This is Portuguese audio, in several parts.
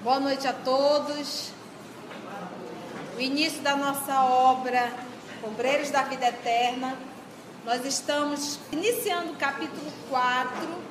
Boa noite a todos. O início da nossa obra, Obreiros da Vida Eterna. Nós estamos iniciando o capítulo 4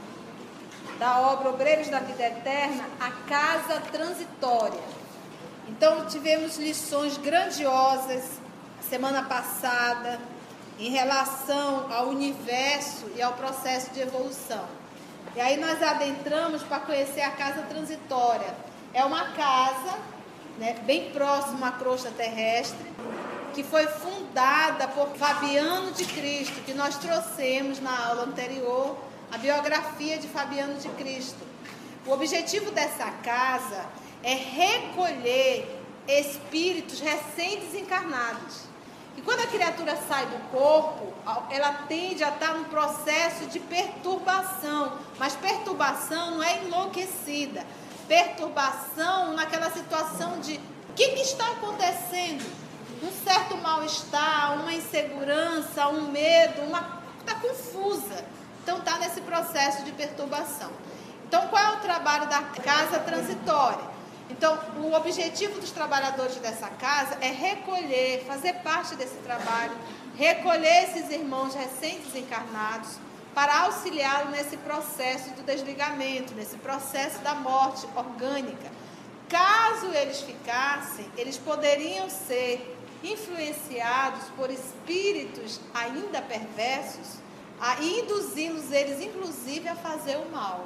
da obra Obreiros da Vida Eterna, a Casa Transitória. Então, tivemos lições grandiosas semana passada em relação ao universo e ao processo de evolução. E aí nós adentramos para conhecer a Casa Transitória. É uma casa, bem próxima à crosta terrestre, que foi fundada por Fabiano de Cristo, que nós trouxemos na aula anterior, a biografia de Fabiano de Cristo. O objetivo dessa casa é recolher espíritos recém-desencarnados. E quando a criatura sai do corpo, ela tende a estar num processo de perturbação, mas perturbação não é enlouquecida. Perturbação naquela situação de o que está acontecendo? Um certo mal-estar, uma insegurança, um medo, está confusa. Então está nesse processo de perturbação. Então qual é o trabalho da casa transitória? Então o objetivo dos trabalhadores dessa casa é recolher, fazer parte desse trabalho, recolher esses irmãos recém-desencarnados, para auxiliá-lo nesse processo do desligamento, nesse processo da morte orgânica. Caso eles ficassem, eles poderiam ser influenciados por espíritos ainda perversos, a induzi-los eles, inclusive, a fazer o mal.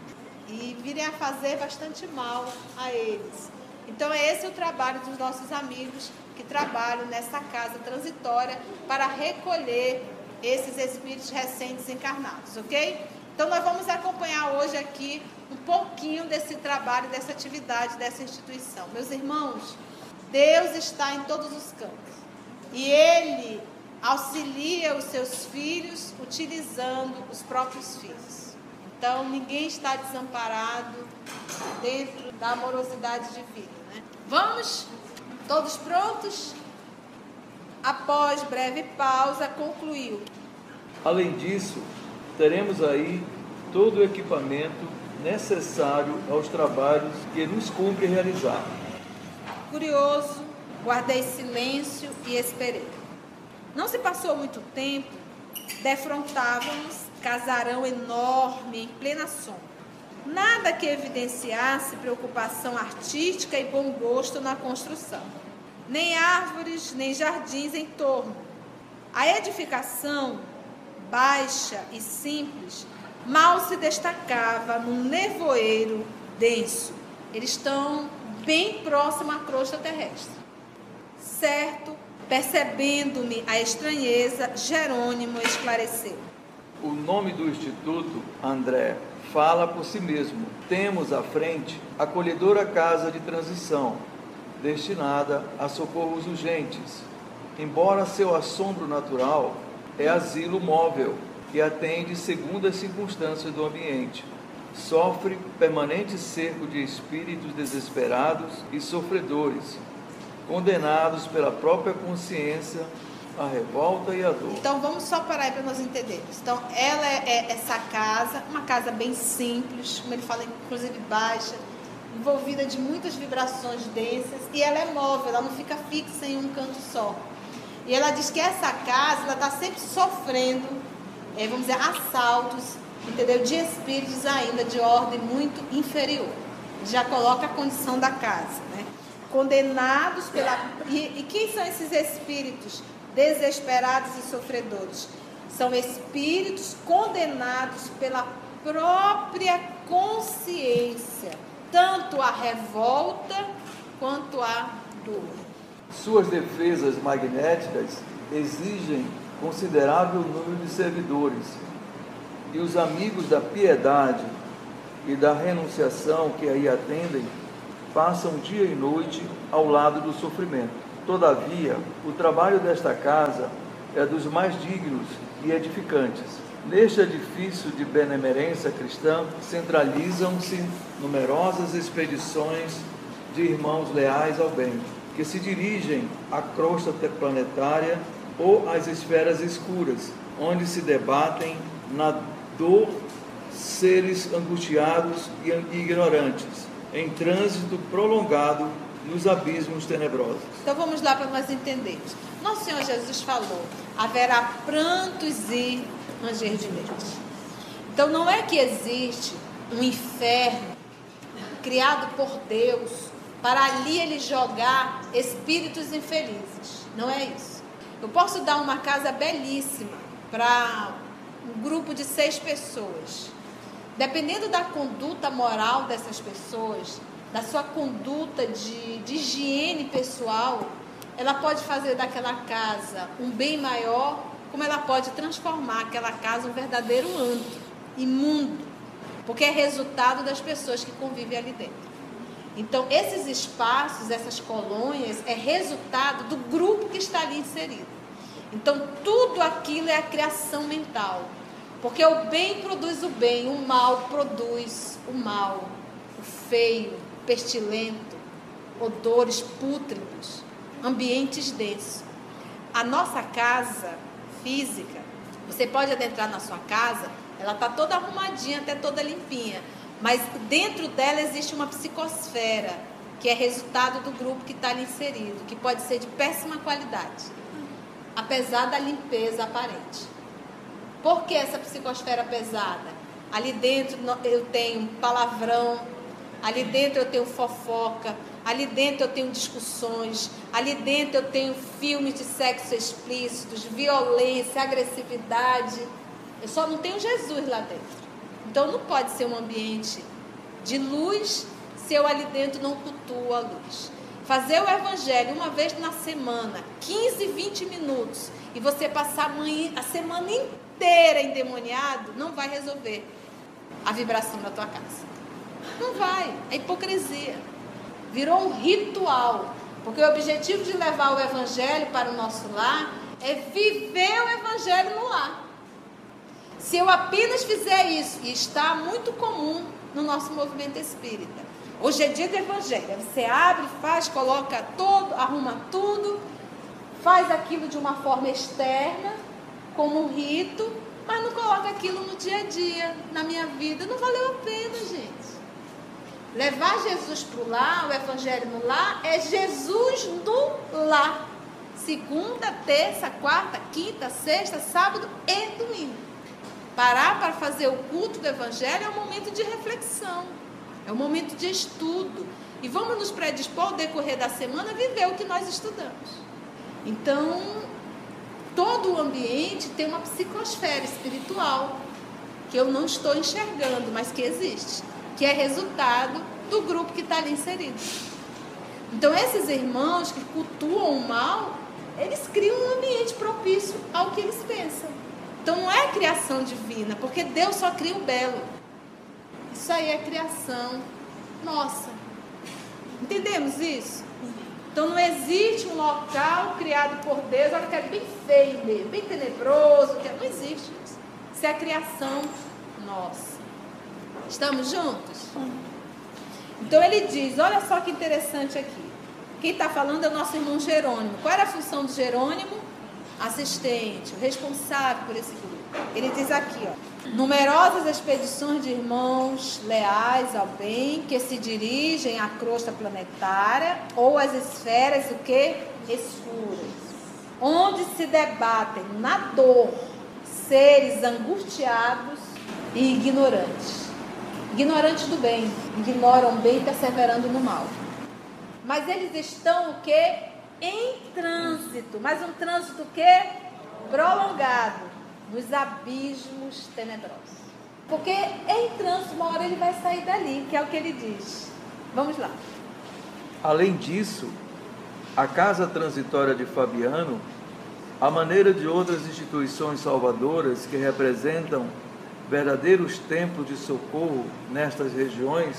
E virem a fazer bastante mal a eles. Então, é esse o trabalho dos nossos amigos que trabalham nessa casa transitória para recolher esses espíritos recém-desencarnados, ok? Então nós vamos acompanhar hoje aqui um pouquinho desse trabalho, dessa atividade, dessa instituição. Meus irmãos, Deus está em todos os campos e Ele auxilia os seus filhos utilizando os próprios filhos. Então ninguém está desamparado dentro da amorosidade divina, Vamos? Todos prontos? Após breve pausa, concluiu. Além disso, teremos aí todo o equipamento necessário aos trabalhos que nos cumpre realizar. Curioso, guardei silêncio e esperei. Não se passou muito tempo, defrontávamos casarão enorme em plena sombra. Nada que evidenciasse preocupação artística e bom gosto na construção. Nem árvores, nem jardins em torno. A edificação, baixa e simples, mal se destacava num nevoeiro denso. Eles estão bem próximo à crosta terrestre. Certo, percebendo-me a estranheza, Jerônimo esclareceu. O nome do Instituto, André, fala por si mesmo. Temos à frente a acolhedora casa de transição, destinada a socorros urgentes. Embora seu assombro natural é asilo móvel, que atende segundo as circunstâncias do ambiente. Sofre permanente cerco de espíritos desesperados e sofredores, condenados pela própria consciência à revolta e à dor. Então vamos só parar aí para nós entendermos. Então ela é essa casa, uma casa bem simples, como ele fala, inclusive baixa, envolvida de muitas vibrações densas, e ela é móvel, ela não fica fixa em um canto só. E ela diz que essa casa, ela está sempre sofrendo, vamos dizer, assaltos, entendeu? De espíritos ainda de ordem muito inferior. Já coloca a condição da casa, Condenados pela... E quem são esses espíritos desesperados e sofredores? São espíritos condenados pela própria consciência, tanto a revolta quanto a dor. Suas defesas magnéticas exigem considerável número de servidores, e os amigos da piedade e da renunciação que aí atendem passam dia e noite ao lado do sofrimento. Todavia, o trabalho desta casa é dos mais dignos e edificantes. Neste edifício de benemerência cristã, centralizam-se numerosas expedições de irmãos leais ao bem, que se dirigem à crosta planetária ou às esferas escuras, onde se debatem na dor seres angustiados e ignorantes, em trânsito prolongado nos abismos tenebrosos. Então vamos lá para nós entendermos. Nosso Senhor Jesus falou: haverá prantos e ranger de dentes. Então não é que existe um inferno criado por Deus para ali ele jogar espíritos infelizes. Não é isso. Eu posso dar uma casa belíssima para um grupo de 6 pessoas. Dependendo da conduta moral dessas pessoas, da sua conduta de higiene pessoal, ela pode fazer daquela casa um bem maior, como ela pode transformar aquela casa um verdadeiro antro, imundo, porque é resultado das pessoas que convivem ali dentro. Então, esses espaços, essas colônias, é resultado do grupo que está ali inserido. Então, tudo aquilo é a criação mental. Porque o bem produz o bem, o mal produz o mal, o feio, pestilento, odores pútridos, ambientes densos. A nossa casa física, você pode adentrar na sua casa, ela está toda arrumadinha, até toda limpinha, mas dentro dela existe uma psicosfera, que é resultado do grupo que está ali inserido, que pode ser de péssima qualidade, apesar da limpeza aparente. Por que essa psicosfera pesada? Ali dentro eu tenho palavrão, ali dentro eu tenho fofoca, ali dentro eu tenho discussões, ali dentro eu tenho filmes de sexo explícitos, violência, agressividade. Eu só não tenho Jesus lá dentro. Então não pode ser um ambiente de luz se eu ali dentro não cultuo a luz. Fazer o evangelho uma vez na semana, 15, 20 minutos, e você passar a semana inteira endemoniado, não vai resolver a vibração da tua casa. Não vai, é hipocrisia. Virou um ritual, porque o objetivo de levar o evangelho para o nosso lar é viver o evangelho no lar. Se eu apenas fizer isso, e está muito comum no nosso movimento espírita, hoje é dia do evangelho, você abre, faz, coloca todo, arruma tudo, faz aquilo de uma forma externa, como um rito, mas não coloca aquilo no dia a dia, na minha vida. Não valeu a pena, gente. Levar Jesus para o lar, o evangelho no lar, é Jesus no lar. Segunda, terça, quarta, quinta, sexta, sábado e domingo. Parar para fazer o culto do evangelho é um momento de reflexão, é um momento de estudo. E vamos nos predispor ao decorrer da semana a viver o que nós estudamos. Então, todo o ambiente tem uma psicosfera espiritual que eu não estou enxergando, mas que existe, que é resultado do grupo que está ali inserido. Então, esses irmãos que cultuam o mal, eles criam um ambiente propício ao que eles pensam. Então, não é criação divina, porque Deus só cria o belo. Isso aí é criação nossa. Entendemos isso? Então não existe um local criado por Deus, olha que é bem feio mesmo, bem tenebroso, não existe isso. Isso é a criação nossa. Estamos juntos? Então ele diz, olha só que interessante aqui. Quem está falando é o nosso irmão Jerônimo. Qual era a função do Jerônimo? Assistente, o responsável por esse grupo. Ele diz aqui, ó. Numerosas expedições de irmãos leais ao bem que se dirigem à crosta planetária ou às esferas o que? Escuras, onde se debatem na dor seres angustiados e ignorantes. Ignorantes do bem, ignoram o bem perseverando no mal. Mas eles estão o que? Em trânsito, mas um trânsito o que? Prolongado. Nos abismos tenebrosos. Porque em trânsito, uma hora ele vai sair dali, que é o que ele diz. Vamos lá. Além disso, a casa transitória de Fabiano, à maneira de outras instituições salvadoras que representam verdadeiros templos de socorro nestas regiões,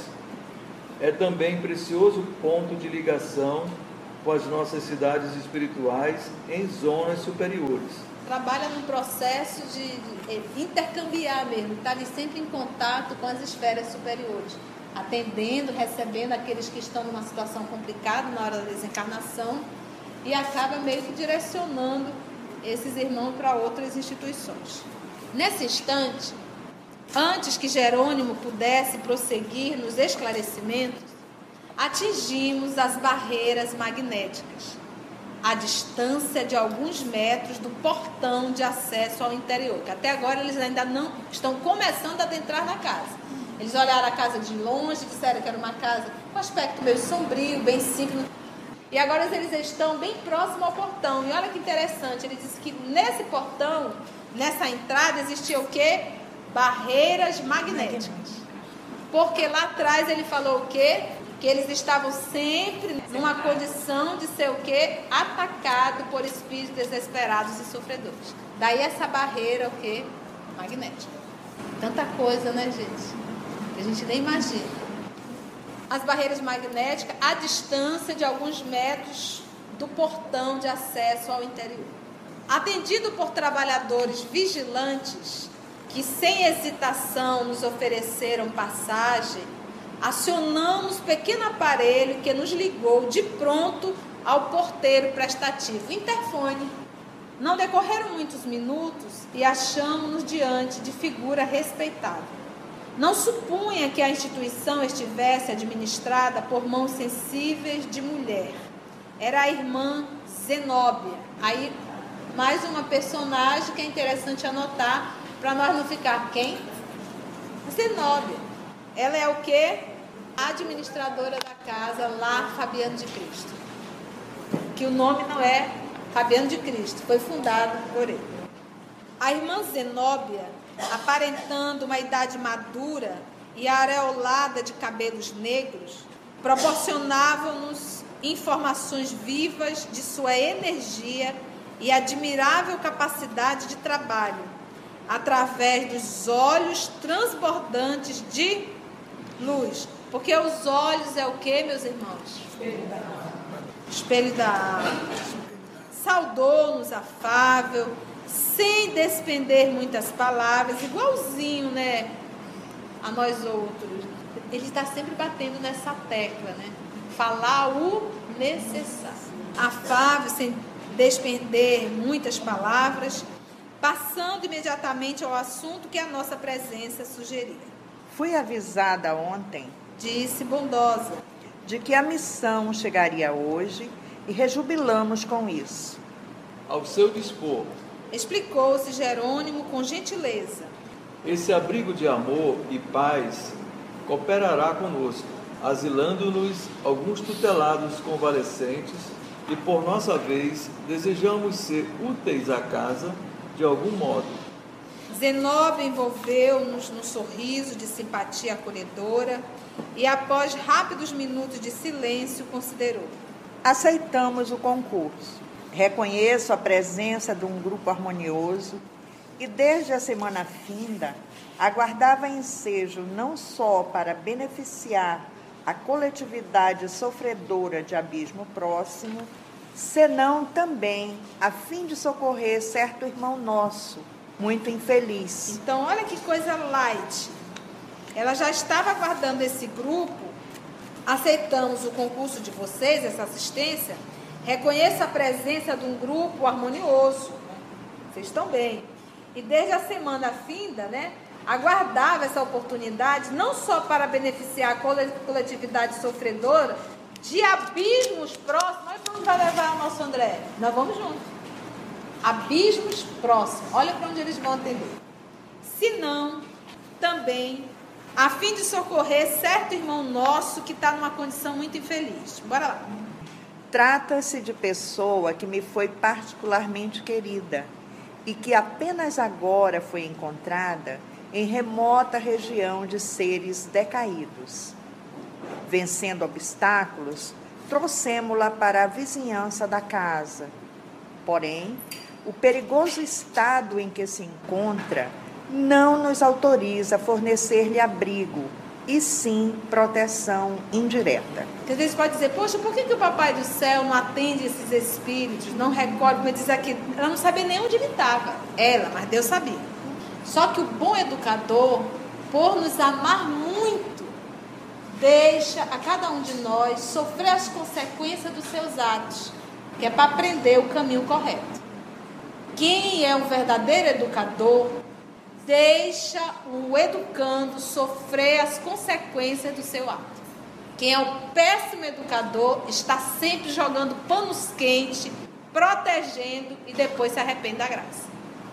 é também precioso ponto de ligação com as nossas cidades espirituais em zonas superiores. Trabalha num processo de intercambiar mesmo, estar ali sempre em contato com as esferas superiores, atendendo, recebendo aqueles que estão numa situação complicada na hora da desencarnação e acaba meio que direcionando esses irmãos para outras instituições. Nesse instante, antes que Jerônimo pudesse prosseguir nos esclarecimentos, atingimos as barreiras magnéticas, a distância de alguns metros do portão de acesso ao interior, que até agora eles ainda não estão começando a adentrar na casa. Eles olharam a casa de longe, disseram que era uma casa com aspecto meio sombrio, bem simples. E agora eles estão bem próximo ao portão. E olha que interessante, ele disse que nesse portão, nessa entrada, existia o quê? Barreiras magnéticas. Porque lá atrás ele falou o quê? Que eles estavam sempre numa condição de ser o quê? Atacado por espíritos desesperados e sofredores. Daí essa barreira, o quê? Magnética. Tanta coisa, né, gente? Que a gente nem imagina. As barreiras magnéticas à distância de alguns metros do portão de acesso ao interior. Atendido por trabalhadores vigilantes que sem hesitação nos ofereceram passagem, acionamos pequeno aparelho que nos ligou de pronto ao porteiro prestativo, o interfone. Não decorreram muitos minutos e achamos-nos diante de figura respeitável. Não supunha que a instituição estivesse administrada por mãos sensíveis de mulher. Era a irmã Zenóbia. Aí, mais uma personagem que é interessante anotar, para nós não ficar quem? Zenóbia. Ela é o quê? A administradora da casa lá, Fabiano de Cristo. Que o nome não é Fabiano de Cristo, foi fundado por ele. A irmã Zenóbia, aparentando uma idade madura e areolada de cabelos negros, proporcionavam-nos informações vivas de sua energia e admirável capacidade de trabalho, através dos olhos transbordantes de luz. Porque os olhos é o que, meus irmãos? Espelho da alma. Espelho da alma. Saudou-nos afável, sem despender muitas palavras, igualzinho, né, a nós outros. Ele está sempre batendo nessa tecla, né? Falar o necessário. Afável, sem despender muitas palavras, passando imediatamente ao assunto que a nossa presença sugeria. Fui avisada ontem, disse bondosa, de que a missão chegaria hoje e rejubilamos com isso. Ao seu dispor, explicou-se Jerônimo com gentileza. Esse abrigo de amor e paz cooperará conosco, asilando-nos alguns tutelados convalescentes e, por nossa vez, desejamos ser úteis à casa de algum modo. Zenóbia envolveu-nos num sorriso de simpatia acolhedora e, após rápidos minutos de silêncio, considerou. Aceitamos o concurso. Reconheço a presença de um grupo harmonioso e, desde a semana finda, aguardava ensejo não só para beneficiar a coletividade sofredora de abismo próximo, senão também a fim de socorrer certo irmão nosso, muito infeliz. Então, olha que coisa light. Ela já estava aguardando esse grupo. Aceitamos o concurso de vocês, essa assistência. Reconheço a presença de um grupo harmonioso. Vocês estão bem. E desde a semana finda, né, aguardava essa oportunidade, não só para beneficiar a coletividade sofredora de abismos próximos. Olha para onde vai levar o nosso André. Nós vamos juntos. Abismos próximos. Olha para onde eles vão atender. Senão, também, a fim de socorrer certo irmão nosso que está numa condição muito infeliz. Bora lá. Trata-se de pessoa que me foi particularmente querida e que apenas agora foi encontrada em remota região de seres decaídos. Vencendo obstáculos, trouxemo-la para a vizinhança da casa. Porém, o perigoso estado em que se encontra não nos autoriza a fornecer-lhe abrigo, e sim proteção indireta. Às vezes pode dizer, poxa, por que o Papai do Céu não atende esses espíritos, não recolhe, como diz aqui, ela não sabia nem onde ele estava, mas Deus sabia. Só que o bom educador, por nos amar muito, deixa a cada um de nós sofrer as consequências dos seus atos, que é para aprender o caminho correto. Quem é um verdadeiro educador, deixa o educando sofrer as consequências do seu ato. Quem é o péssimo educador está sempre jogando panos quentes, protegendo e depois se arrepende da graça.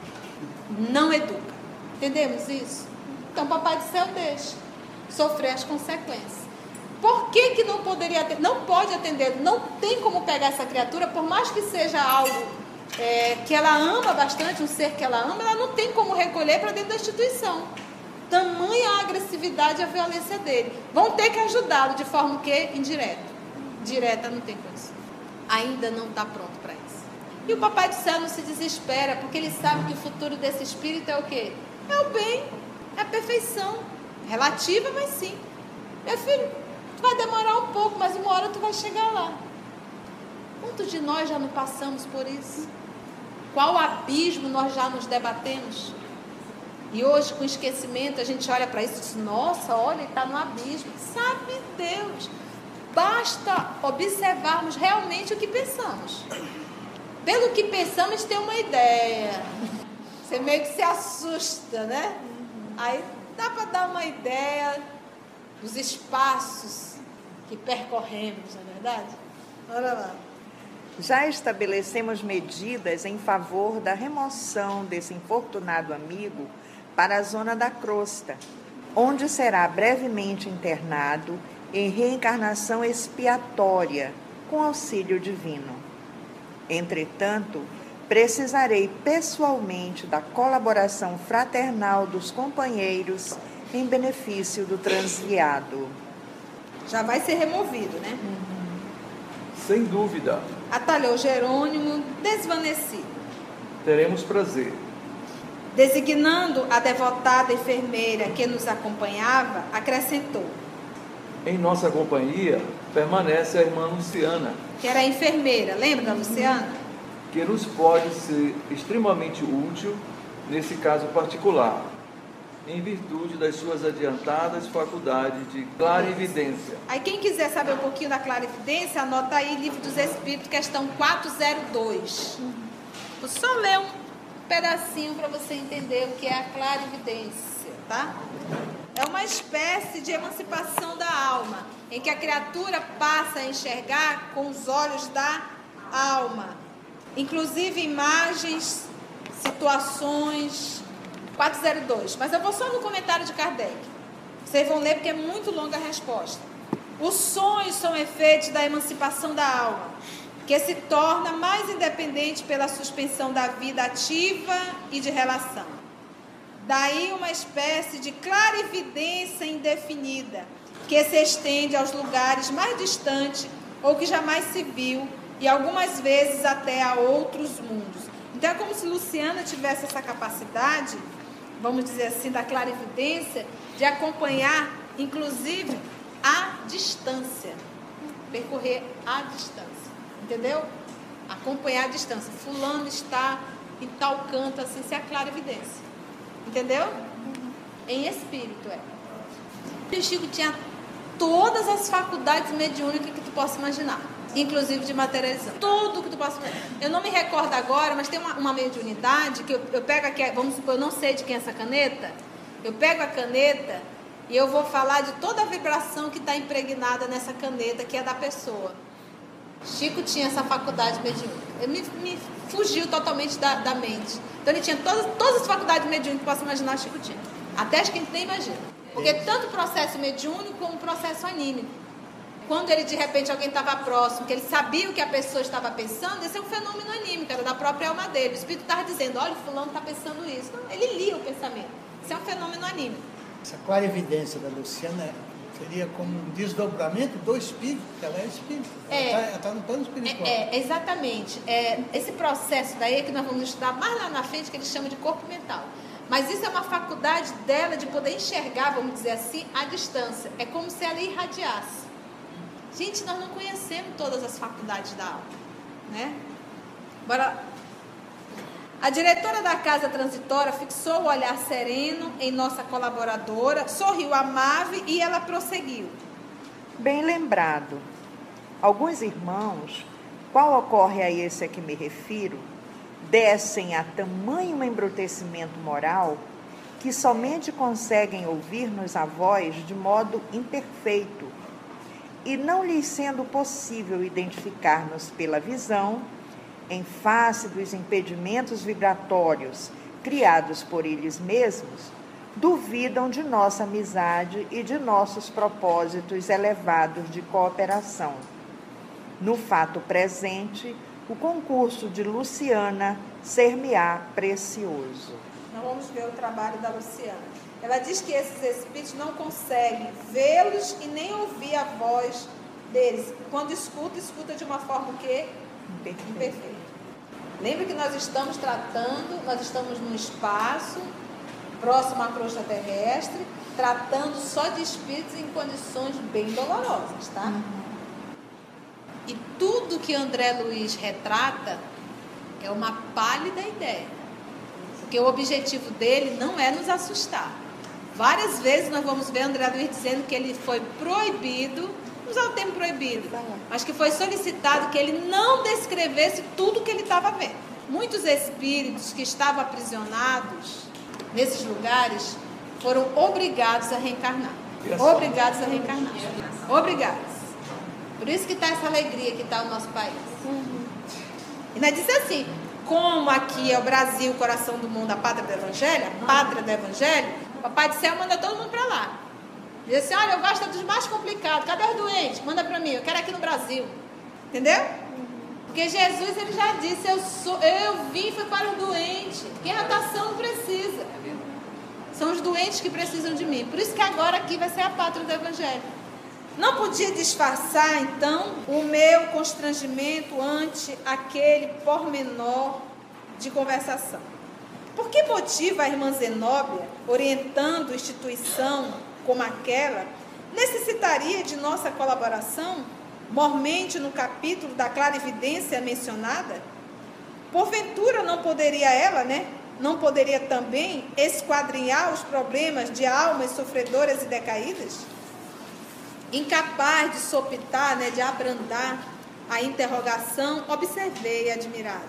Não educa. Entendemos isso? Então, Papai do Céu deixa sofrer as consequências. Por que não poderia atender? Não pode atender, não tem como pegar essa criatura, por mais que seja algo que ela ama bastante, um ser que ela ama, ela não tem como recolher para dentro da instituição. Tamanha a agressividade e a violência dele. Vão ter que ajudá-lo de forma que indireta. Direta não tem condição. Ainda não está pronto para isso. E o Papai do Céu não se desespera, porque ele sabe que o futuro desse espírito é o quê? É o bem, é a perfeição. Relativa, mas sim. Meu filho, tu vai demorar um pouco, mas uma hora tu vai chegar lá. Quantos de nós já não passamos por isso? Qual abismo nós já nos debatemos? E hoje, com esquecimento, a gente olha para isso e diz, nossa, olha, ele está no abismo. Sabe Deus, basta observarmos realmente o que pensamos. Pelo que pensamos, tem uma ideia. Você meio que se assusta, né? Aí dá para dar uma ideia dos espaços que percorremos, não é verdade? Olha lá. Já estabelecemos medidas em favor da remoção desse infortunado amigo para a zona da crosta, onde será brevemente internado em reencarnação expiatória com auxílio divino. Entretanto, precisarei pessoalmente da colaboração fraternal dos companheiros em benefício do transviado. Já vai ser removido, né? Sem dúvida. Atalhou Jerônimo, desvanecido. Teremos prazer. Designando a devotada enfermeira que nos acompanhava, acrescentou: Em nossa companhia permanece a irmã Luciana, que era a enfermeira, lembra da Luciana? que nos pode ser extremamente útil nesse caso particular, em virtude das suas adiantadas faculdades de clarividência. Aí quem quiser saber um pouquinho da clarividência, anota aí Livro dos Espíritos, questão 402. Vou só ler um pedacinho para você entender o que é a clarividência, tá? É uma espécie de emancipação da alma, em que a criatura passa a enxergar com os olhos da alma, inclusive imagens, situações. 402, mas eu vou só no comentário de Kardec. Vocês vão ler porque é muito longa a resposta. Os sonhos são efeitos da emancipação da alma, que se torna mais independente pela suspensão da vida ativa e de relação. Daí uma espécie de clarividência indefinida, que se estende aos lugares mais distantes ou que jamais se viu, e algumas vezes até a outros mundos. Então é como se Luciana tivesse essa capacidade, vamos dizer assim, da clarividência, de acompanhar, inclusive, a distância. Percorrer a distância. Entendeu? Acompanhar a distância. Fulano está em tal canto, assim, isso é a clarividência. Entendeu? Em espírito, O Chico tinha todas as faculdades mediúnicas que tu possa imaginar. Inclusive de materialização. Tudo que tu possa imaginar. Eu não me recordo agora, mas tem uma mediunidade que eu pego aqui, vamos supor, eu não sei de quem é essa caneta. Eu pego a caneta e eu vou falar de toda a vibração que está impregnada nessa caneta, que é da pessoa. Chico tinha essa faculdade mediúnica. Ele me fugiu totalmente da mente. Então ele tinha todas as faculdades mediúnicas que possa imaginar, Chico tinha. Até acho que a gente nem imagina. Porque tanto o processo mediúnico como o processo anímico. Quando ele, de repente, alguém estava próximo, que ele sabia o que a pessoa estava pensando, esse é um fenômeno anímico, era da própria alma dele. O espírito estava dizendo, olha, o fulano está pensando isso. Não, ele lia o pensamento. Isso é um fenômeno anímico. Essa clarividência da Luciana seria como um desdobramento do espírito, porque ela é espírito. Ela está no plano espiritual. Exatamente. Esse processo daí é que nós vamos estudar mais lá na frente, que eles chamam de corpo mental. Mas isso é uma faculdade dela de poder enxergar, vamos dizer assim, a distância. É como se ela irradiasse. Gente, nós não conhecemos todas as faculdades da alma, né? Agora, a diretora da casa transitória fixou o olhar sereno em nossa colaboradora, sorriu amável e ela prosseguiu. Bem lembrado. Alguns irmãos, qual ocorre a esse a que me refiro, descem a tamanho embrutecimento moral que somente conseguem ouvir-nos a voz de modo imperfeito, e não lhes sendo possível identificar-nos pela visão, em face dos impedimentos vibratórios criados por eles mesmos, duvidam de nossa amizade e de nossos propósitos elevados de cooperação. No fato presente, o concurso de Luciana ser-me-á precioso. Nós vamos ver o trabalho da Luciana. Ela diz que esses espíritos não conseguem vê-los e nem ouvir a voz deles. Quando escuta de uma forma o quê? Imperfeita. Lembra que nós estamos num espaço próximo à crosta terrestre, tratando só de espíritos em condições bem dolorosas, tá? E tudo que André Luiz retrata é uma pálida ideia. Porque o objetivo dele não é nos assustar. Várias vezes nós vamos ver André Luiz dizendo que ele foi proibido, não usar o termo proibido, mas que foi solicitado que ele não descrevesse tudo que ele estava vendo. Muitos espíritos que estavam aprisionados nesses lugares foram obrigados a reencarnar. Obrigados a reencarnar. Obrigados. Por isso que está essa alegria que está no nosso país. E nós disse assim, como aqui é o Brasil, o coração do mundo, a pátria do Evangelho, o Papai do Céu manda todo mundo para lá. Diz assim, olha, eu gosto dos mais complicados, cadê os doentes? Manda para mim, eu quero aqui no Brasil. Entendeu? Porque Jesus, ele já disse, eu vim foi para os doentes. Quem não precisa. São os doentes que precisam de mim. Por isso que agora aqui vai ser a pátria do Evangelho. Não podia disfarçar, então, o meu constrangimento ante aquele pormenor de conversação. Por que motivo a irmã Zenóbia, orientando instituição como aquela, necessitaria de nossa colaboração, mormente no capítulo da clarividência mencionada? Porventura não poderia ela, não poderia também esquadrinhar os problemas de almas sofredoras e decaídas? Incapaz de sopitar, de abrandar a interrogação, observei admirado.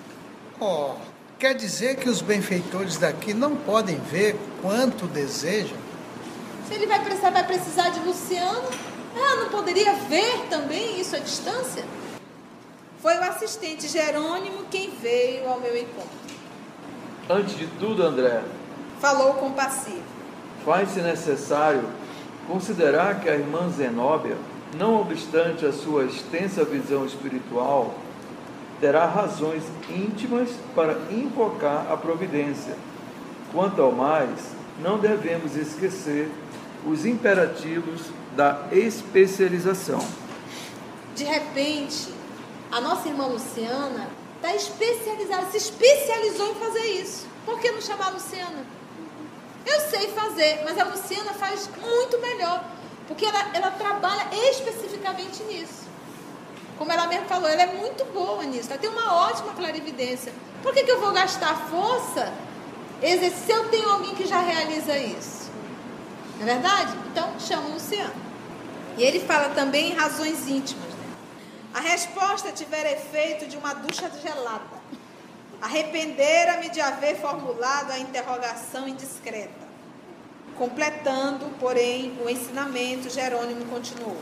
Quer dizer que os benfeitores daqui não podem ver quanto desejam? Se ele vai precisar de Luciano, ela não poderia ver também isso à distância? Foi o assistente Jerônimo quem veio ao meu encontro. Antes de tudo, André, falou compassivo, faz-se necessário considerar que a irmã Zenóbia, não obstante a sua extensa visão espiritual, terá razões íntimas para invocar a providência. Quanto ao mais, não devemos esquecer os imperativos da especialização. De repente, a nossa irmã Luciana está especializada, se especializou em fazer isso. Por que não chamar a Luciana? Eu sei fazer, mas a Luciana faz muito melhor, porque ela trabalha especificamente nisso. Como ela mesmo falou, ela é muito boa nisso, ela tem uma ótima clarividência. Por que eu vou gastar força se eu tenho alguém que já realiza isso? Não é verdade? Então, chama o Luciano. E ele fala também em razões íntimas. A resposta tiver efeito de uma ducha gelada. Arrependera-me de haver formulado a interrogação indiscreta. Completando, porém, o ensinamento, Jerônimo continuou.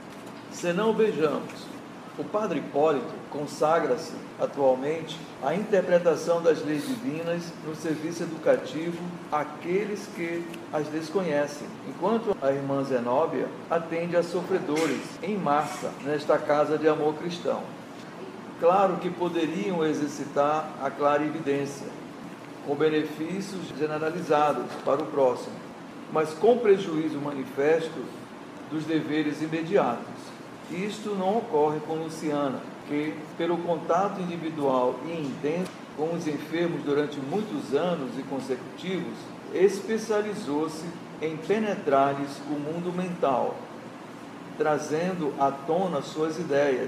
Senão vejamos, o Padre Hipólito consagra-se atualmente à interpretação das leis divinas no serviço educativo àqueles que as desconhecem, enquanto a irmã Zenóbia atende a sofredores em massa nesta casa de amor cristão. Claro que poderiam exercitar a clarividência, com benefícios generalizados para o próximo, mas com prejuízo manifesto dos deveres imediatos. Isto não ocorre com Luciana, que, pelo contato individual e intenso com os enfermos durante muitos anos e consecutivos, especializou-se em penetrar-lhes o mundo mental, trazendo à tona suas ideias,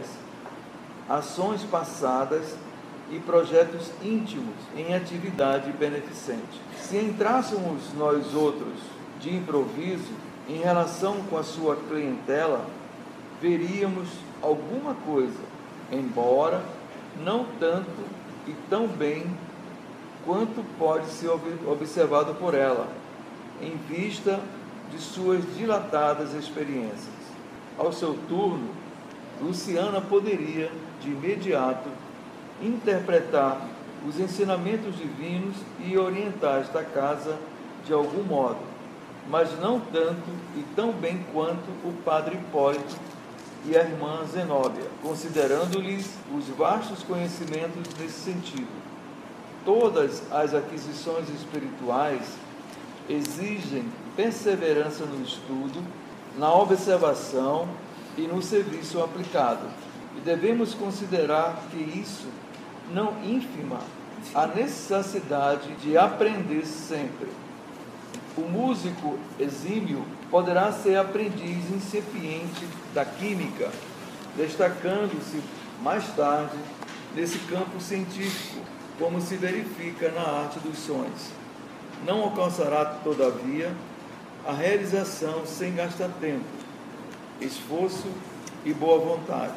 ações passadas e projetos íntimos em atividade beneficente. Se entrássemos nós outros de improviso em relação com a sua clientela, veríamos alguma coisa, embora não tanto e tão bem quanto pode ser observado por ela, em vista de suas dilatadas experiências. Ao seu turno, Luciana poderia, de imediato, interpretar os ensinamentos divinos e orientar esta casa de algum modo, mas não tanto e tão bem quanto o padre Hipólito e a irmã Zenóbia, considerando-lhes os vastos conhecimentos nesse sentido. Todas as aquisições espirituais exigem perseverança no estudo, na observação e no serviço aplicado. E devemos considerar que isso não ínfima a necessidade de aprender sempre. O músico exímio poderá ser aprendiz incipiente da química, destacando-se mais tarde nesse campo científico, como se verifica na arte dos sons. Não alcançará, todavia, a realização sem gastar tempo, esforço e boa vontade.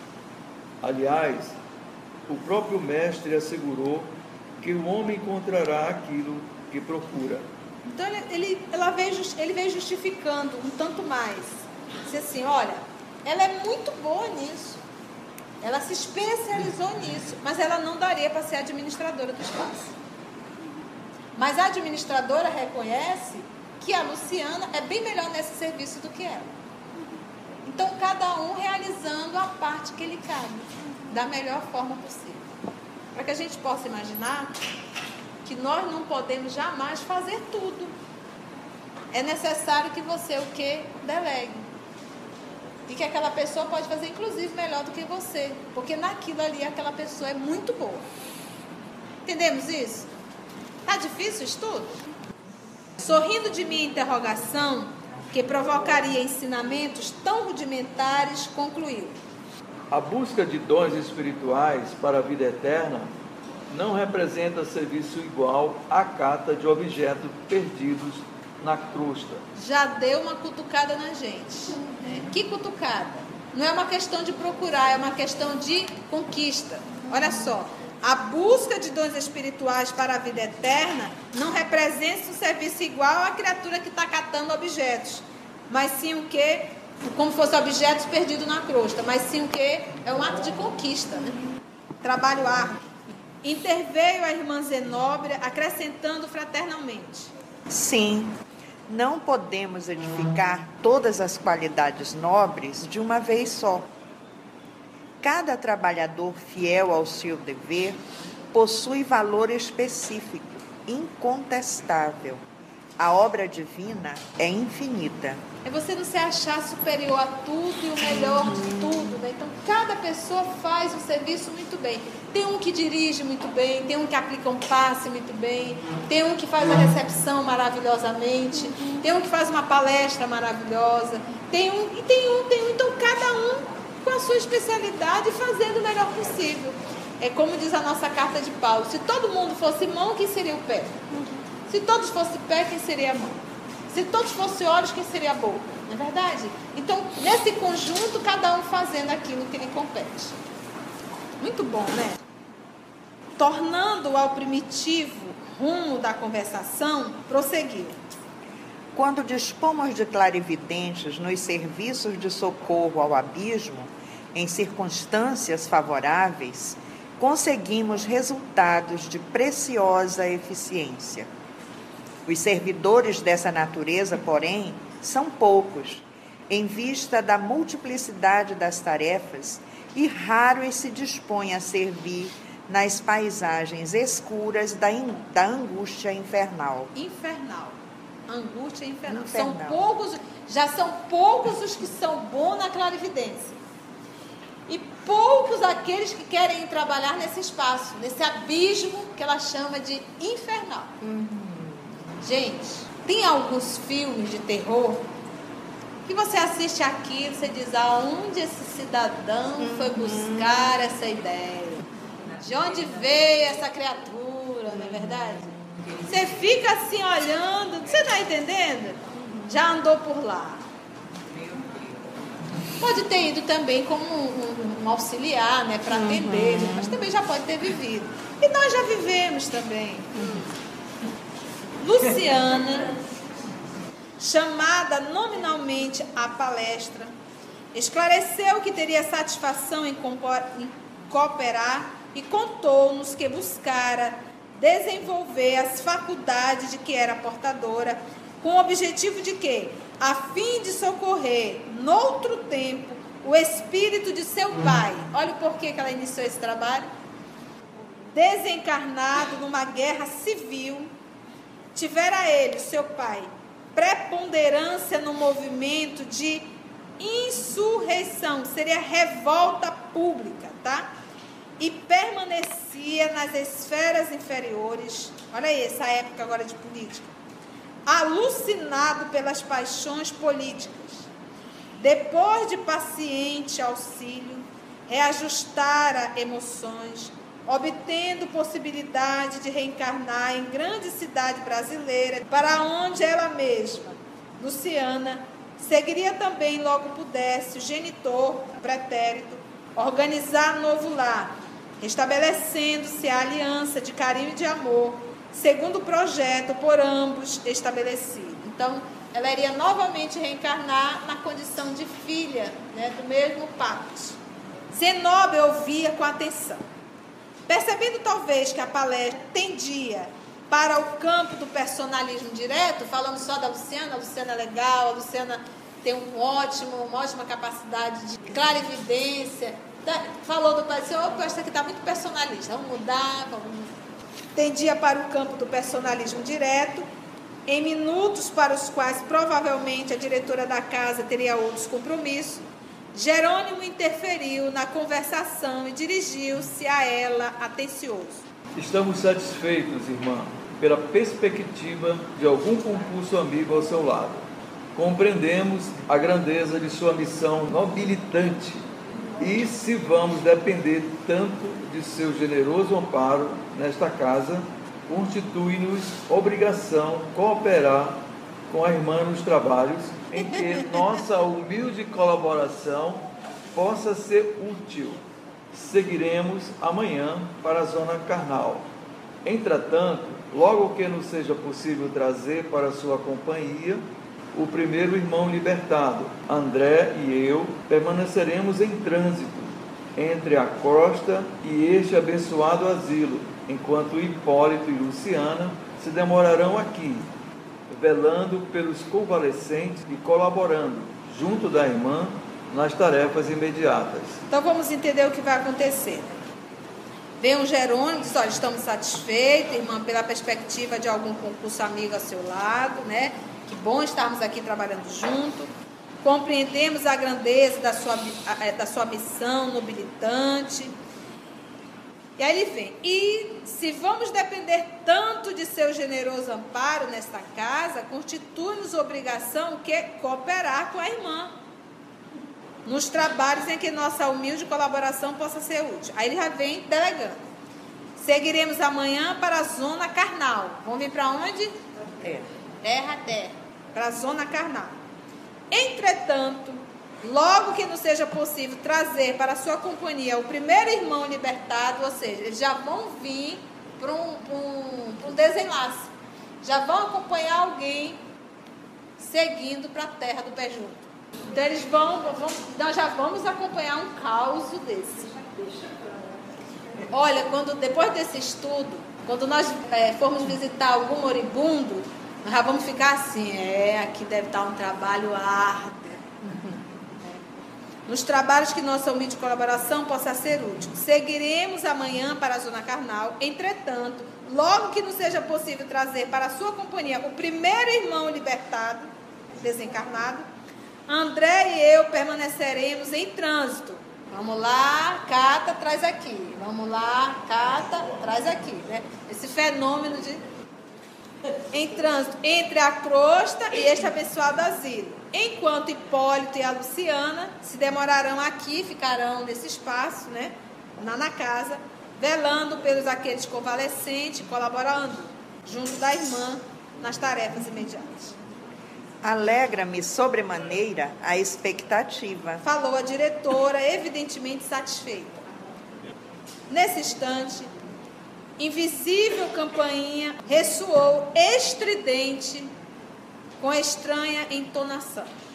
Aliás, o próprio mestre assegurou que o homem encontrará aquilo que procura. Então ele veio justificando um tanto mais. Disse assim, olha, ela é muito boa nisso. Ela se especializou nisso, mas ela não daria para ser administradora do espaço. Mas a administradora reconhece que a Luciana é bem melhor nesse serviço do que ela. Então, cada um realizando a parte que lhe cabe, da melhor forma possível. Para que a gente possa imaginar que nós não podemos jamais fazer tudo. É necessário que você o quê? Delegue. E que aquela pessoa pode fazer, inclusive, melhor do que você. Porque naquilo ali, aquela pessoa é muito boa. Entendemos isso? Está difícil o estudo? Sorrindo de minha interrogação, que provocaria ensinamentos tão rudimentares, concluiu. A busca de dons espirituais para a vida eterna não representa serviço igual à cata de objetos perdidos na crosta. Já deu uma cutucada na gente. Que cutucada? Não é uma questão de procurar, é uma questão de conquista. Olha só, a busca de dons espirituais para a vida eterna não representa um serviço igual à criatura que está catando objetos, mas sim o quê? Como se fossem objetos perdidos na crosta, mas sim o quê? É um ato de conquista, né? Trabalho árduo. Interveio a irmã Zenóbia, acrescentando fraternalmente. Sim, não podemos edificar todas as qualidades nobres de uma vez só. Cada trabalhador fiel ao seu dever possui valor específico, incontestável. A obra divina é infinita. É você não se achar superior a tudo e o melhor de tudo, né? Então, cada pessoa faz o serviço muito bem. Tem um que dirige muito bem, tem um que aplica um passe muito bem, tem um que faz a recepção maravilhosamente, tem um que faz uma palestra maravilhosa, tem um. Então, cada um com a sua especialidade fazendo o melhor possível. É como diz a nossa carta de Paulo, se todo mundo fosse mão, quem seria o pé? Se todos fossem pé, quem seria a mão? Se todos fossem olhos, quem seria a boca? Não é verdade? Então, nesse conjunto, cada um fazendo aquilo que lhe compete. Muito bom, né? Tornando ao primitivo rumo da conversação, prosseguiu. Quando dispomos de clarividentes nos serviços de socorro ao abismo, em circunstâncias favoráveis, conseguimos resultados de preciosa eficiência. Os servidores dessa natureza, porém, são poucos, em vista da multiplicidade das tarefas, e raros se dispõem a servir nas paisagens escuras da angústia infernal. Infernal. Angústia infernal. Já são poucos os que são bons na clarividência. E poucos aqueles que querem ir trabalhar nesse espaço, nesse abismo que ela chama de infernal. Gente, tem alguns filmes de terror que você assiste aquilo, você diz, aonde esse cidadão foi buscar essa ideia? De onde veio essa criatura, não é verdade? Você fica assim olhando, você está entendendo? Já andou por lá. Pode ter ido também como um auxiliar, né, para atender, mas também já pode ter vivido. E nós já vivemos também. Luciana, chamada nominalmente à palestra, Esclareceu que teria satisfação em cooperar e contou-nos que buscara desenvolver as faculdades de que era portadora, com o objetivo de que, a fim de socorrer, noutro tempo, o espírito de seu pai, olha o porquê que ela iniciou esse trabalho, desencarnado numa guerra civil, tivera ele, seu pai, preponderância no movimento de insurreição, seria revolta pública, tá? E permanecia nas esferas inferiores, olha aí, essa época agora de política, alucinado pelas paixões políticas. Depois de paciente auxílio, reajustara emoções, obtendo possibilidade de reencarnar em grande cidade brasileira, para onde ela mesma, Luciana, seguiria também, logo pudesse, o genitor, pretérito, organizar novo lar, estabelecendo-se a aliança de carinho e de amor, segundo o projeto por ambos estabelecido. Então, ela iria novamente reencarnar na condição de filha, né, do mesmo Patos. Zenobia ouvia com atenção. Percebendo talvez que a palestra tendia para o campo do personalismo direto, falando só da Luciana, a Luciana é legal, a Luciana tem uma ótima capacidade de clarividência, falou do pai, disse, opa, essa aqui está muito personalista, vamos mudar, tendia para o campo do personalismo direto, em minutos para os quais provavelmente a diretora da casa teria outros compromissos, Jerônimo interferiu na conversação e dirigiu-se a ela atencioso. Estamos satisfeitos, irmã, pela perspectiva de algum concurso amigo ao seu lado. Compreendemos a grandeza de sua missão nobilitante e, se vamos depender tanto de seu generoso amparo nesta casa, constitui-nos obrigação cooperar com a irmã nos trabalhos em que nossa humilde colaboração possa ser útil. Seguiremos amanhã para a zona carnal. Entretanto, logo que nos seja possível trazer para sua companhia o primeiro irmão libertado, André e eu, permaneceremos em trânsito entre a costa e este abençoado asilo, enquanto Hipólito e Luciana se demorarão aqui, velando pelos convalescentes e colaborando, junto da irmã, nas tarefas imediatas. Então vamos entender o que vai acontecer. Vem um Jerônimo, diz, olha, estamos satisfeitos, irmã, pela perspectiva de algum concurso amigo ao seu lado, né? Que bom estarmos aqui trabalhando junto. Compreendemos a grandeza da sua missão nobilitante. E aí ele vem, e se vamos depender tanto de seu generoso amparo nesta casa, constitui-nos obrigação que cooperar com a irmã nos trabalhos em que nossa humilde colaboração possa ser útil. Aí ele já vem delegando. Seguiremos amanhã para a zona carnal. Vamos vir para onde? Terra. Para a zona carnal. Entretanto, logo que não seja possível trazer para a sua companhia o primeiro irmão libertado, ou seja, eles já vão vir para um desenlace. Já vão acompanhar alguém seguindo para a terra do pé junto. Então eles nós já vamos acompanhar um caos desse. Olha, depois desse estudo, quando nós formos visitar algum moribundo, nós já vamos ficar assim, aqui deve estar um trabalho árduo. Nos trabalhos que nossa humilde colaboração possa ser útil. Seguiremos amanhã para a zona carnal. Entretanto, logo que não seja possível trazer para a sua companhia o primeiro irmão libertado, desencarnado, André e eu permaneceremos em trânsito. Vamos lá, Cata, traz aqui. Vamos lá, Cata, traz aqui. Né? Esse fenômeno em trânsito entre a crosta e este abençoado asilo. Enquanto Hipólito e a Luciana se demorarão aqui, ficarão nesse espaço, né, na casa, velando pelos aqueles convalescentes, colaborando junto da irmã nas tarefas imediatas. Alegra-me sobremaneira a expectativa. Falou a diretora, evidentemente satisfeita. Nesse instante, invisível campainha ressoou estridente com estranha entonação.